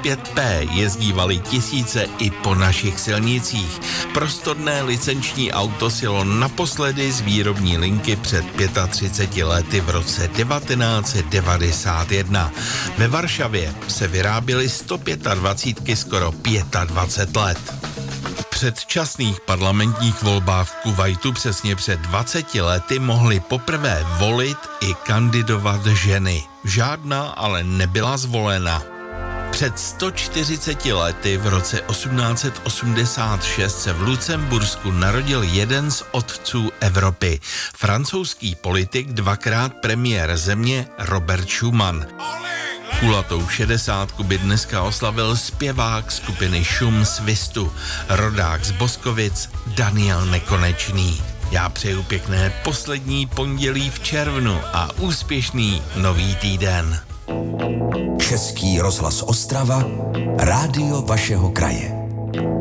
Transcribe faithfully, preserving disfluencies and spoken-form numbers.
pět pé jezdívaly tisíce i po našich silnicích. Prostorné licenční auto silo naposledy z výrobní linky před třiceti pěti lety v roce devatenáct set devadesát jedna. Ve Varšavě se vyráběly sto dvacet pět skoro dvacet pět let. V předčasných parlamentních volbách v Kuvajtu přesně před dvaceti lety mohly poprvé volit i kandidovat ženy. Žádná ale nebyla zvolena. Před sto čtyřiceti lety v roce osmnáct set osmdesát šest se v Lucembursku narodil jeden z otců Evropy. Francouzský politik, dvakrát premiér země Robert Schuman. Kulatou šedesátku by dneska oslavil zpěvák skupiny Šum Svistu, rodák z Boskovic Daniel Nekonečný. Já přeju pěkné poslední pondělí v červnu a úspěšný nový týden. Český rozhlas Ostrava, rádio vašeho kraje.